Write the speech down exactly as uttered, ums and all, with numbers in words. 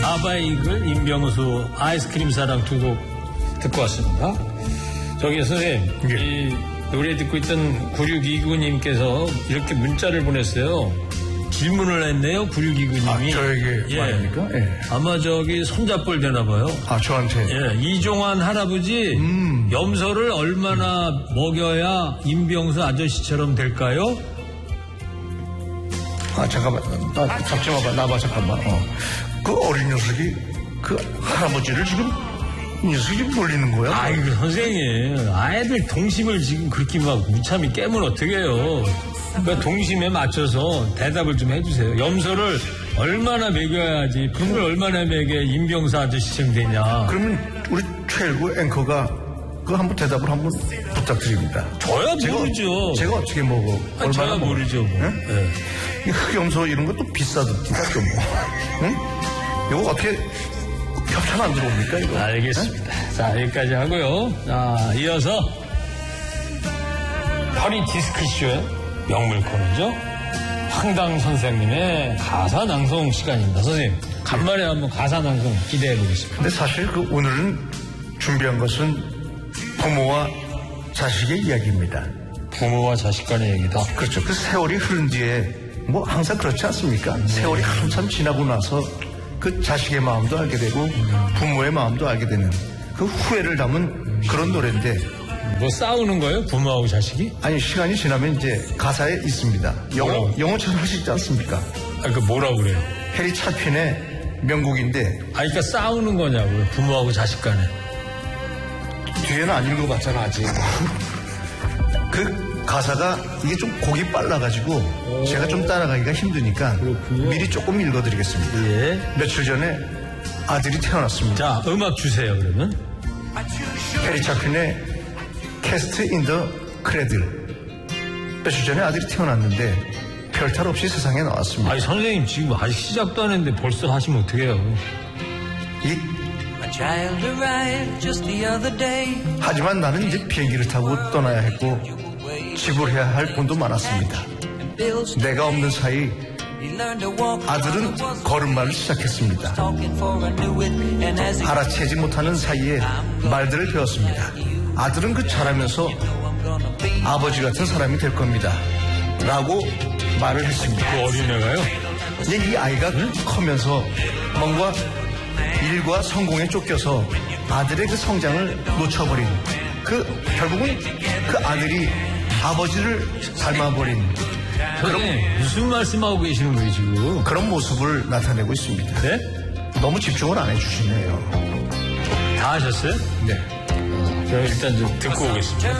아바이글, 임병수, 아이스크림 사랑 두 곡 듣고 왔습니다. 저기 선생님, 예. 이 노래 듣고 있던 구육이구님께서 이렇게 문자를 보냈어요. 질문을 했네요, 구육이구님이. 아, 저에게 예. 말입니까? 예. 아마 저기 손잡벌 되나봐요. 아, 저한테? 예. 이종환 할아버지, 음. 염소를 얼마나 먹여야 임병수 아저씨처럼 될까요? 아, 잠깐만. 나, 잡지 마봐. 나봐, 잠깐만. 어. 그 어린 녀석이 그 할아버지를 지금 이 녀석이 지금 놀리는 거야? 아이고, 선생님. 아이들 동심을 지금 그렇게 막 무참히 깨면 어떡해요. 그러니까 동심에 맞춰서 대답을 좀 해주세요. 염소를 얼마나 먹여야지, 풀을 얼마나 먹여야 임병수 아저씨처럼 되냐. 그러면 우리 최일구 앵커가 그 한번 대답을 한번 부탁드립니다. 저야 제가, 모르죠. 제가 어떻게 먹어? 아니, 얼마나 저야 먹어? 모르죠. 뭐. 네? 네. 이 흑염소 이런 것도 비싸던가 좀. 응? 이거 어떻게 협찬 안 들어옵니까 이거? 알겠습니다. 네? 자, 여기까지 하고요. 자, 이어서 허리 디스크쇼의 명물 코너죠. 황당 선생님의 가사 낭송 시간입니다. 선생님, 간만에 한번 가사 낭송 기대해 보겠습니다. 근데 사실 그 오늘은 준비한 것은 부모와 자식의 이야기입니다. 부모와 자식 간의 얘기다. 그렇죠. 그 세월이 흐른 뒤에 뭐 항상 그렇지 않습니까? 네. 세월이 한참 지나고 나서 그 자식의 마음도 알게 되고 음. 부모의 마음도 알게 되는 그 후회를 담은 음. 그런 노래인데. 뭐 싸우는 거예요? 부모하고 자식이? 아니, 시간이 지나면 이제 가사에 있습니다. 영어, 뭐라고? 영어처럼 하시지 않습니까? 아, 그 뭐라고 그래요? 해리 차핀의 명곡인데. 아, 그러니까 싸우는 거냐고요? 부모하고 자식 간에. 뒤에는 안 읽어봤잖아, 아직. 그 가사가 이게 좀 곡이 빨라가지고 오. 제가 좀 따라가기가 힘드니까 그렇군요. 미리 조금 읽어드리겠습니다. 예. 며칠 전에 아들이 태어났습니다. 자, 음악 주세요, 그러면. 해리 차핀의 캐스트 인 더 크레들. 며칠 전에 아들이 태어났는데 별탈 없이 세상에 나왔습니다. 아니, 선생님 지금 아직 시작도 안 했는데 벌써 하시면 어떡해요. 이 하지만 나는 이제 비행기를 타고 떠나야 했고 지불해야 할 돈도 많았습니다. 내가 없는 사이 아들은 걸음마를 시작했습니다. 알아채지 못하는 사이에 말들을 배웠습니다. 아들은 그 자라면서 아버지 같은 사람이 될 겁니다. 라고 말을 했습니다. 그 어린애가요? 이제 이 아이가 응? 커면서 뭔가 일과 성공에 쫓겨서 아들의 그 성장을 놓쳐버린 그 결국은 그 아들이 아버지를 닮아버린 그런 무슨 말씀하고 계시는 거예요 지금? 그런 모습을 나타내고 있습니다. 네? 너무 집중을 안 해주시네요. 다 하셨어요? 네. 그럼 일단 좀 듣고 오겠습니다.